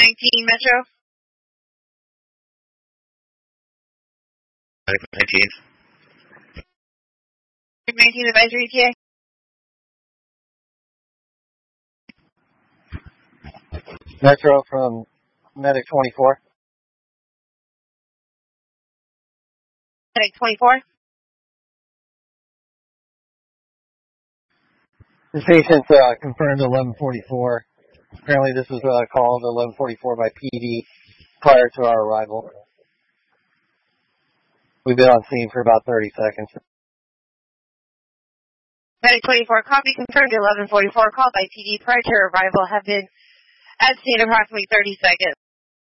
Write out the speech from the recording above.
19 Metro. Medic 19. 19 Advisory ETA. Metro from Medic 24. Medic 24. This patient confirmed 1144. Apparently this was called 1144 by PD prior to our arrival. We've been on scene for about 30 seconds. Medic 24, copy confirmed 1144, called by PD prior to arrival, have been at scene approximately 30 seconds.